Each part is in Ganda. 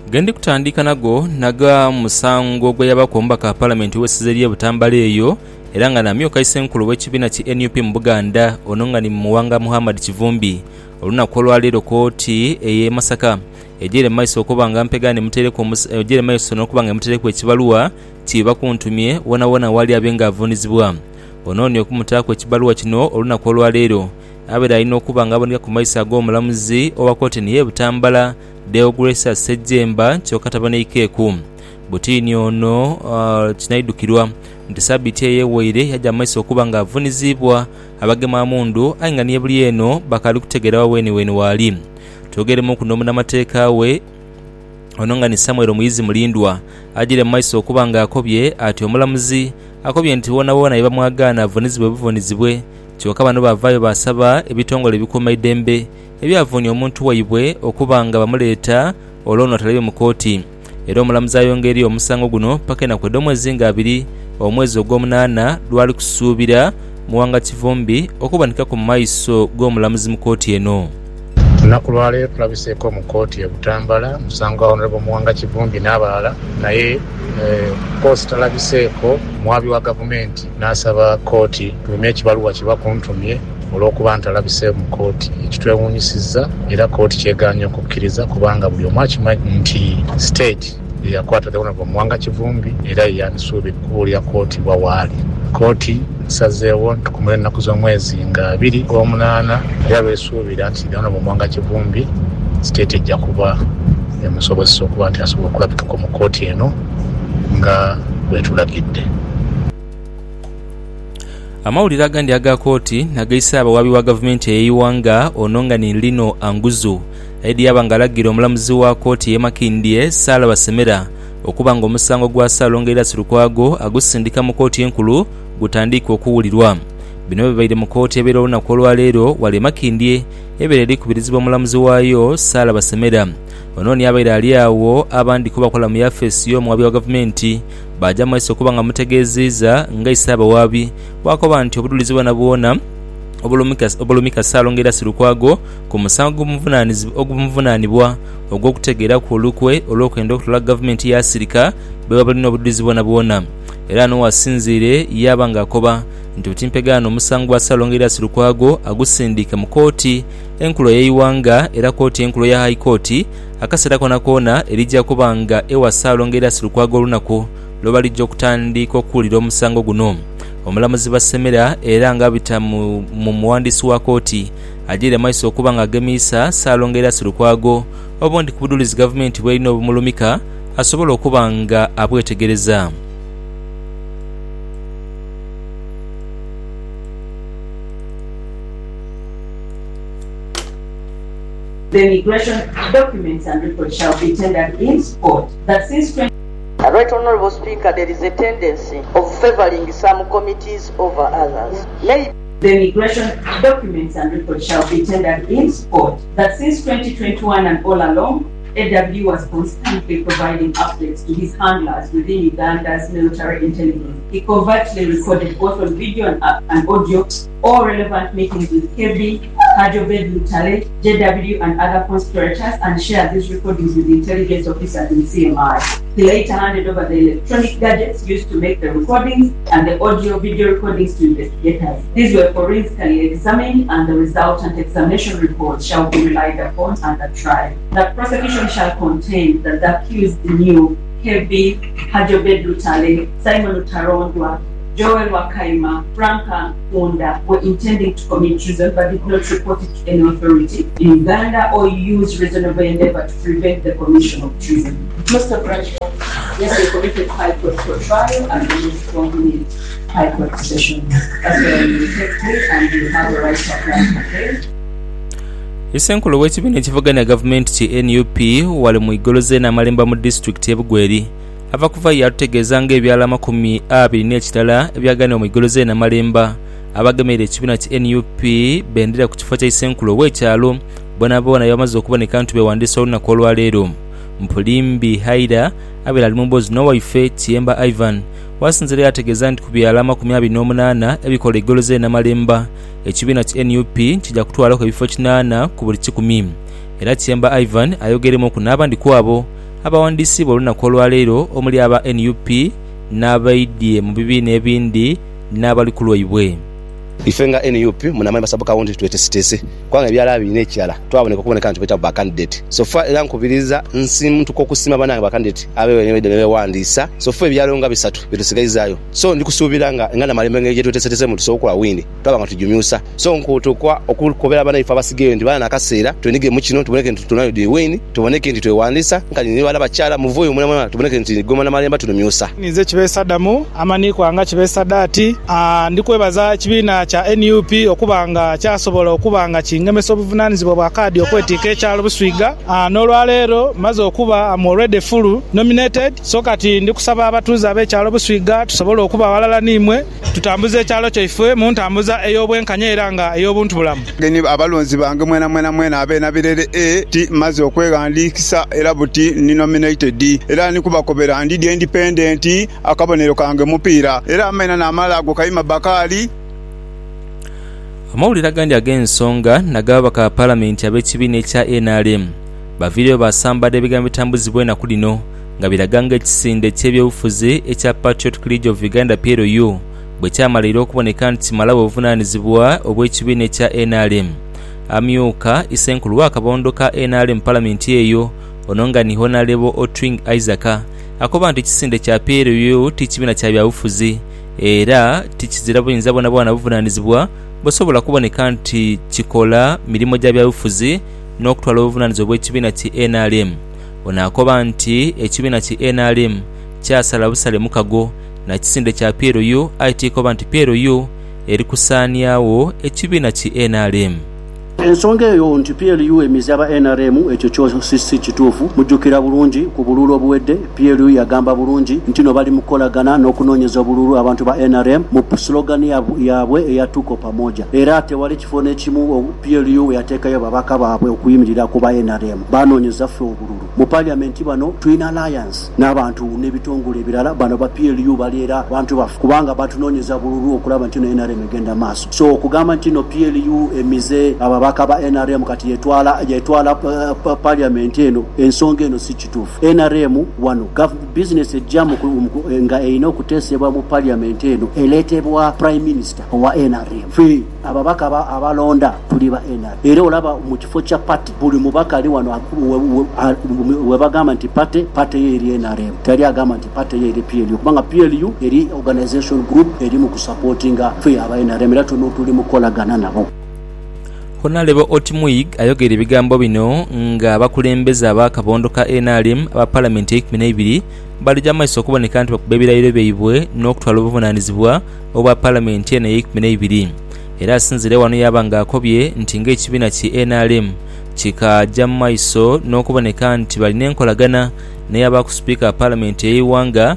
Gendi kutandika naga musango gwe yabakomba ka parliament w'essize ly'e Butambala eyo era nga namyo kaisenkulu w'ekibiina ki NUP mu Buganda ononga ni Muwanga Muhammad Kivumbi olunaku olwaleero kooti ey'e Masaka ejere maiso okubanga mpegane mutereko ejere maiso n'okubanga mutereko ekibaluwa kibakuntumye wona wali abenga avunizibwa ononi okumutaako ekibaluwa kino olunaku olwaleero abera alina okubanga aboneka ku maiso ag'omulamuzi owa kooti y'e Butambala Deogresa Sejjemba kyokatabaneikeeku butini ono kinaidukirwa nti sabiti eyeweire yajja maiso okubanga avunizibwa abagema amundu ainga niye buli eno bakali kutegera weni wali togeremu kunomuna amateeka we ononga ni Samuel Muyizi Mulindwa ajire maiso okubanga akobye ati omulamuzi akobye nti wona yebamwagaana avunizibwe kyokka bano bavaayo basaba ebitongole ebikuuma eddembe ebyavunya omuntu waibwe okubanga bamuleeta olwono atalabe mu kooti era omulamuzi ayongeri omusango guno paka enaku omwezi nga 2 omwezi ogw'omunaana lwali kusuubira Muwanga Kivumbi okubanika ku maiso g'omulamuzi mu kooti eno. Lunaku lwaleero tulabiseeko mu kooti y'e Butambala musango wa Honorable Muwanga Kivumbi n'abalala naye kooti talabiseeko muwabi wa gavumenti n'asaba kooti tume ekibaluwa kibakuntumye olw'okuba ntalabise mu kooti ekitwewuunyisizza era kooti kyegaanye okukkiriza kubanga buli omu akimanyi nti state yakwata Honorable Muwanga Kivumbi era yanisuubira kubuulira kooti wawaali kooti sazeewo tukumule ennaku z'omwezi nga 2 gw'omunaana era beesuubira nti Honorable Muwanga Kivumbi state ejja kuba emusobozesa okuba nti asobola okulabikako mu kooti eno nga bwetulagidde. Amawulire agandi aga kooti nagayisa abawabi wa gavumenti ey'Iwanga ononga ni Lino Anguzu edi abangalagira omulamuzi wa kooti y'e Makindye Sala Basemera okubanga omusango gwa Ssaalongerera Sirukwago agusindika mu kooti enkulu gutandika okuwulirwa. Bino bibaire mu kooti ebeera olunaku olwaleero wali Makindye ebeera erikubirizibwa omulamuzi waayo Sala Basemera ononi abaire ali awo abandi kubakola mu yafeesi y'omuwabi wa gavumenti bajja maiso okubanga mutegeezezza nga isaabawabi wakoba nti obudulizi bwona obulumika Ssaalongerera Sirukwago ku musango ogumuvunaanibwa ogw'okutegeera ku olukwe olw'okwenda okutola gavumenti ya Sirika bwe balina obudulizi bwona era n'owasinziire yaba ng'akoba nti butimpegaano omusango gwa Ssaalongerera Sirukwago agusindika mu kooti enkulu y'Iwanga era kooti enkulu ya High Court akaseera koona erijja kubanga ewa Ssaalongerera Sirukwago olunaku lwe lijja okutandika okuwulira omusango guno. Omulamuzi Basemera era nga bita mu muwandiisi wa kooti ajire maiso okubanga agemiisa Ssaalongerera Sirukwago obundi ku budulizi gavumenti bw'erina obumulumika asobola okubanga abwetegereza. The immigration documents and records shall be tendered in court. That since Right Honourable Speaker, there is a tendency of favouring some committees over others. The immigration documents and records shall be tendered in court. That since 2021 and all along, AW was constantly providing updates to his handlers within Uganda's military intelligence. He covertly recorded both on video and audio all relevant meetings with KB, Hajobed Lutale, JW and other conspirators and shared these recordings with the intelligence officers in CMI. He later handed over the electronic gadgets used to make the recordings and the audio-video recordings to investigators. These were forensically examined and the resultant examination reports shall be relied upon under trial. The prosecution shall contend that the accused knew KB, Hajobed Lutale, Simon Utarondwa, Joel Wakaima, Franka Munda were intending to commit treason but did not report it to any authority in Uganda or use reasonable endeavor to prevent the commission of treason. Mr. President, yes, they committed High Court for trial and they will need High Court session. That's where you take place and you have a right to apply for bail. Isenkulu w'ekibiina ekivuganya gavumenti ki NUP wali mu igoloze n'amalemba mu disitulikiti y'Ebugweri ava kuva yatutegeeza ng'ebyala 24 ebyagana mu igoloze n'amalemba abagemera ekibiina ki NUP bendera ku kifo kya Isenkulu w'ekyalo bonaboona yamaze okuboneka nti bewandiisa olunaku olwaleero. Mpulimbi Haida abeera ali mu mboozi n'owaife Kiyemba Ivan wasinzira yategeeza nti ku byala 28 ebikola igoloze n'amalemba ekibiina ki NUP kijja kutwalako ebifo 8 ku buli 100 era Kiyemba Ivan ayogeremu ku n'abandi kwabo abawandiisi b'olunaku olwaleero omuli aba NUP n'abaidye mu bibiina ebindi n'abali ku lwaibwe. Ife nga NUP munamamba sabu kawundi twetesitese kwanga ebyala bine ekyala twaboneka okuboneka nti beta ba candidate so fa era nkubiriza nsimu tukokusima bananga ba candidate abewe wandisa so fa ebyalo nga bisatu bitusigaizayo so ndikusuubira nga ngana malembe ngeje twetesitese mu tusokola wini twabanga tujumyusa so nkutukwa okukobera bana ifa basigeyo ndi bana akaseera twenige mu kino tuboneke nti tunayo di wini tuboneke nti twewandisa nkali ni bala bakyala muvuyo mwana tuboneke nti goma na malemba tunomyusa nize kibesa damu amaniko anga kibesa dati ndikwebaza kibina cha NUP okubanga kyasobola okubanga kingemeso obuvunanyizibwa bwa kadi okwetika ekyalo Buswiga n'olwaleero maze okuba am already full nominated so kati ndikusaba abatuuze ab'ekyalo Buswiga tusobola okuba walala nimwe tutambuze ekyalo kyaife mu ntambuza ey'obwenkanya era nga ey'obuntu bulamu. Geni abalonzi bange mwena abeena birere ti maze okwegandikisa era buti ni nominated era nikubakobera ndi independent akabonero kange mupiira era amena n'amalago Kayima Bakali. Amawulire agandi ag'ensonga nagababaka ba Paalamenti ab'ekibiina ekya NRM baviiriyo basambadde ebigambo bitambuzibwa ennaku lino nga biraganga ekisinde ky'ebyobufuzi ekya Patriotic League of Uganda PLU bwe kyamalira okuboneka nti kimalawo obuvunaanyizibwa obw'ekibiina ekya NRM. Amyuka Isenkulu w'akabondo ka NRM Paalamenti eyo ono nga ni Honorable Otwing Isaac akoba nti ekisinde kya PLU ti kibiina kya byabufuzi era tikizira buyinza bwonna bwana buvunaanyizibwa bosobola kuboneka nti kikola milimo gya byabufuzi n'okutwala obuvunaanyizibwa bw'ekibiina ki NRM. Ono akoba nti ekibiina ki NRM kyasala busale mu kago na kisinde kya PLU ate koba nti PLU eri kusaanyawo ekibiina ki NRM. Ensonga eyo nti PLU emize aba NRM ekyo kyo si kituufu mujjukira bulungi ku bululu obuwedde PLU yagamba bulungi nti no bali mukolagana n'okunoonyeza obululu abantu ba NRM mu slogan yabwe eyatuko pamoja era tewali kifo n'ekimu PLU yateekayo babaka baabwe okuyimirira ku ba NRM banoonyeza ffe obululu mu parliament bano tulina alliance n'abantu n'ebitongole ebirala bano ba PLU baleera abantu bafu kubanga batunoonyeza bululu okulaba nti no NRM egenda maaso so okugamba nti no PLU emize bakaba NRM kati yetwala parliament eno ensonga eno si kituufu. NRM wano business ejjamu nga erina okuteesebwa mu parliament eno eleetebwa prime minister wa NRM fe ababaka abalonda tuli ba NRM era olaba mu kifo kya party buli mubaka ali wano webagamba nti party eri NRM tali agamba nti party eri PLU kubanga PLU eri organization group eri mu kusupportinga fe aba NRM era tuli mukolagana nabo. Honorable Otmuig ayogera ebigambo bino nga bakulembeza abakabondo ka NRM aba Paalamenti 12 balijja maaso okuboneka nti bakuba ebirayiro byaibwe n'okutwala obuvunaanyizibwa obwa Paalamenti eno 12 era asinzire wano yaba nga akobye nti ng'ekibiina ki NRM kikajja mu maaso n'okuboneka nti balina enkolagana naye abaku sipiika Paalamenti ey'eggwanga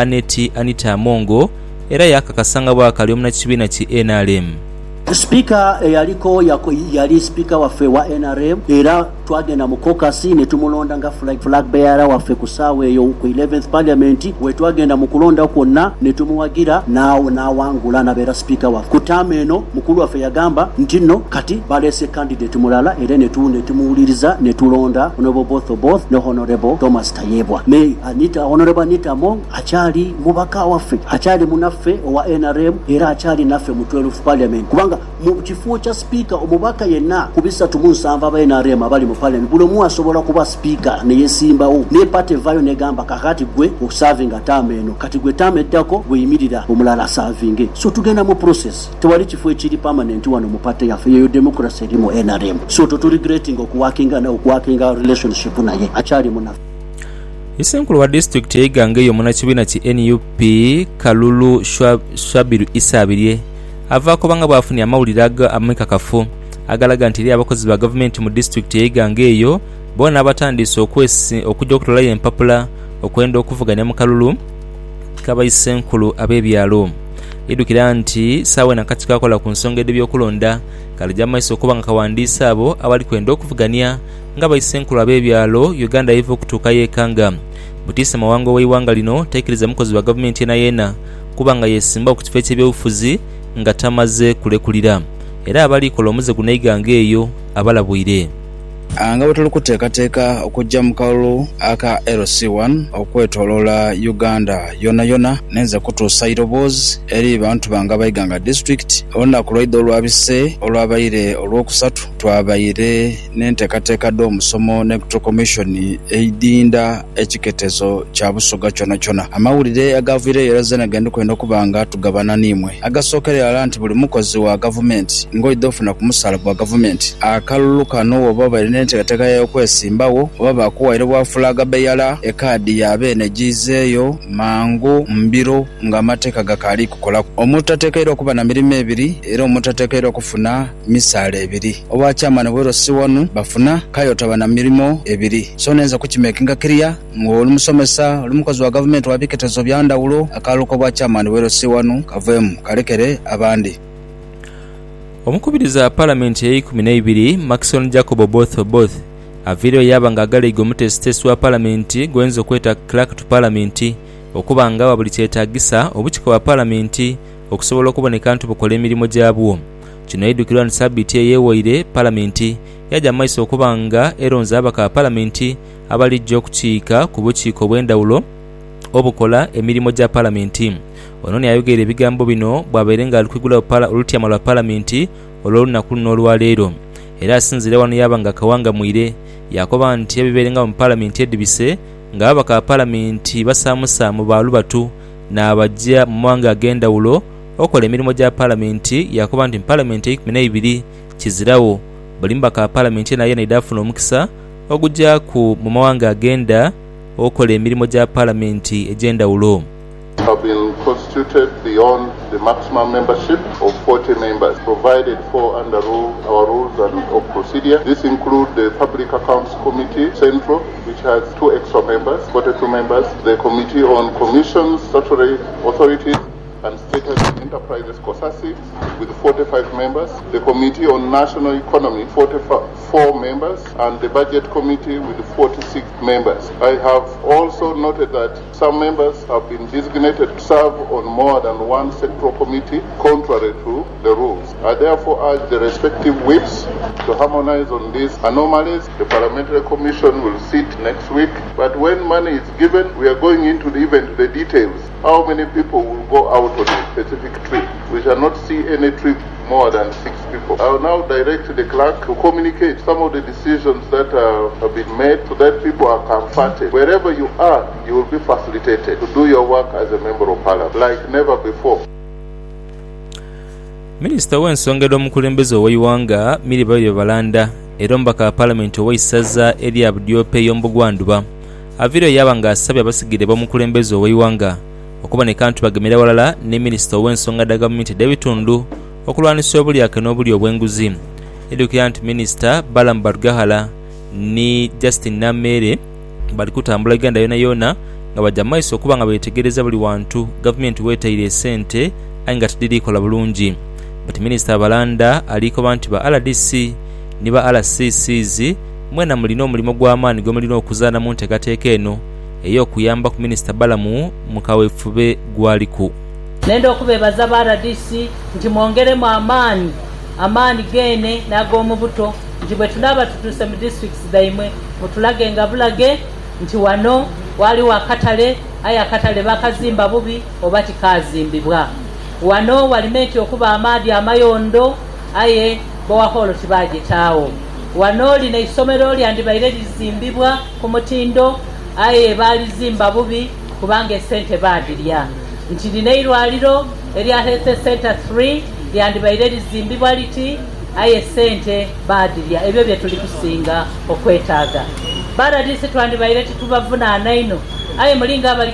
Anita Amongo era yakakasanga bwakali omu n'ekibiina ki NRM. Speaker yaliko yali speaker waffe wa NRM era twagenda mu caucus ne tumulonda nga flag bearer waffe ku saawa eyo ku 11th parliament we twagenda mu kulonda kwonna ne tumuwagira n'awangula n'abeera speaker waffe ku taama eno mukulu waffe yagamba nti nno kati baleese candidate mulala era ne tumuwuliriza ne tulonda honorable both ne honorable Thomas Tayebwa me honorable Anita Among akyali mubaka waffe akyali munaffe owa NRM era akyali naffe mu 12th parliament kubanga mu kifo kya speaker omubaka yenna ku 307 aba NRM abali mu parliament buli omu asobola kuba speaker ne yesimbawo ne party vayo negamba kakati gwe okusavinga taama eno kati gwe taama eddako weyimirira omulala savinge so tugenda mu process tewali kifo ekiri permanent wano mu party yaffe yeyo democracy eri mu NRM so regretting okuwakinga relationship naye akyali munaffe. Isenkulu wa district eyiganga eyo munakibiina ki NUP Kalulu Shwabiru Isabirye avaako banga bwafunye amawulire amekakafu agalaga nti eri abakozi ba gavumenti mu district eyiganga eyo bona abatandise okujja okutolayo empapula okwenda okuvuganya mu kalulu k'abayisenkulu ab'ebyalo. Edukira nti saawa nakati kakola ku nsonga ed'ebyokulonda kalijja maaso okuba nga kawandiisa abo abali kwenda okuvuganya ng'abayisenkulu ab'ebyalo Uganda yiva okutuuka yeekanga. Butiisa Mawango w'eiwanga lino taikiriza mukozi wa gavumenti yeena kuba nga yeesimba ku kifo ky'ebyobufuzi nga tamaze kulekulira era abalikola omuze gunayiganga eyo abalabwire. nga bwe tuli kuteekateeka okujja mu kalulu aka LC1 okwetoloola Uganda yona nenze kutuusa iroboozi eri bantu bange abayiganga district olunaku lwaidde olwabise olwabaire olwokusatu twabaire n'enteekateeka d'omusomo n'electoral commission eidinda ekiketezo kya Busoga kyona amawulire agaviireyo era zena genda kwenda okuba nga tugabana n'imwe agasookerera nti buli mukozi wa gavumenti ng'oidde ofuna ku musaala gwa gavumenti akalulu kano oba baire n'enteekateeka y'okwesimbawo oba bakuwaire bwafulaga beyala ekaadi yabeene gizeeyo mangu mbiro ng'amateeka gakaali kukolako omuntu ateekeire okuba na mirimu ebiri era omuntu ateekeire okufuna misaala ebiri obwakyamani bwero si wanu bafuna kayotaba na mirimu ebiri so nenza kukimekinga kiriya ng'oli musomesa oli mukozi wa gavumenti wa biketezo bya ndawulo akalulu k'obwakyamani bwero si wanu kaveemu kalekere abandi. Omukubiriza Parliament ya 12 Maxon Jacob Oboth avireyo yaba nga agaliga omutesitesi wa Parliament gwenza okweta clerk to Parliament okuba nga buli kyetaagisa obukiiko bwa Parliament okusobola okuboneka nti bukola emirimu gyabwo. Kino yidukirwa ni Sabiti eyeewoire Parliament yajja maiso okuba nga eronza abaka ba Parliament abalijja okukiika ku bukiiko bw'endawulo obukola emirimu gya Parliament. Ono yayogera ebigambo bino bw'abaire nga alikugula olutyama lwa Parliament olw'olunaku luno olwaleero. Era asinzire wano yaba nga Kawanga Mwire yakoba nti ebibeerenga mu Parliament edibise nga abaka ba Parliament basaamusaamu baalubatu n'abajja mu mawanga ag'endawulo okola emirimu gya Parliament. Yakoba nti Parliament 12 kizirawo buli mbaka ba Parliament naye naidafuna omukisa ogujja mu mawanga agenda okola emirimu gya Parliament egy'endawulo. Have been constituted beyond the maximum membership of 40 members provided for under our rules of procedure. This includes the Public Accounts Committee Central, which has 2 extra members, 42 members, the Committee on Commissions, Statutory Authorities and State Enterprises COSASI with 45 members, the Committee on National Economy 44 members, and the Budget Committee with 46 members. I have also noted that some members have been designated to serve on more than one sectoral committee contrary to the rules. I therefore urge the respective whips to harmonize on these anomalies. The Parliamentary Commission will sit next week, but when money is given, we are going into the details. How many people will go out on a specific trip? We shall not see any trip more than 6 people. I will now direct the clerk to communicate some of the decisions that have been made so that people are comforted. Wherever you are, you will be facilitated to do your work as a member of Parliament like never before. Minisita w'ensonga y'omukulembeze ow'eiwanga Milibali Balanda era omubaka wa Parliament ow'essaza erya Budyope y'Ombugwanduba avireyo yaba nga asabye abasigire b'omukulembeze ow'eiwanga okuboneka nti bagemera walala ne minisita ow'ensonga da gavumenti d'ebitundu okulwanisa obulyake n'obuli obw'enguzi. Edukira nti minisita Balaam Barugahala ni Justin Namere bali kutambula Uganda yona nga bajja maiso okuba nga beetegereza buli wantu gavumenti weetayire esente aye nga tedirikola bulungi. But minisita Balanda aliko bantu ba RDC ni ba RCCs mwena mulina omulimu gw'amaanyi gwe mulina okuzaana mu nteekateeka eno ey'okuyamba ku minisita Balamu mu kaweefube gwaliku. Nenda okubeebaza ba RDC nti mwongeremu amaanyi gene n'ag'omubuto nti bwe tunaba tutuuse mu districts daimwe mutulage nga bulage nti wano waliwo akatale aye akatale bakazimba bubi oba tikazimbibwa. Wano walimenti okuba amaadi amayondo aye bowaholo tibagitaawo. Wano lina isomero lyandibaire lizimbibwa ku mutindo aye balizimba bubi kubanga esente badirya. Nti lina eirwaliro erya Health Center 3 lyandibaire lizimbibwa liti aye sente badirya. Ebyo bye tuli kusinga okwetaaga. Baradisi twandibaire titubavunaana ino aye mulinga abali